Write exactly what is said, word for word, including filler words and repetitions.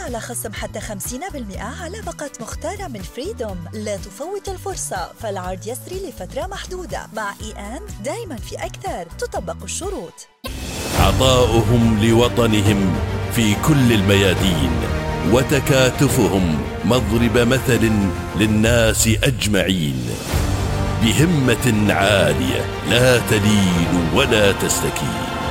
على خصم حتى خمسين بالمئة على باقة مختارة من فريدوم. لا تفوت الفرصة، فالعرض يسري لفترة محدودة. مع إي أند دايما في أكثر، تطبق الشروط. عطاؤهم لوطنهم في كل الميادين، وتكاتفهم مضرب مثل للناس أجمعين، بهمة عالية لا تلين ولا تستكين.